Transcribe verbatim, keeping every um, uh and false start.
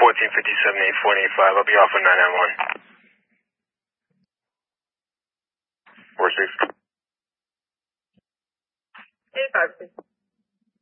fourteen fifty-seven, eight four eight five. I'll be off at nine nine one. four six. eight five six.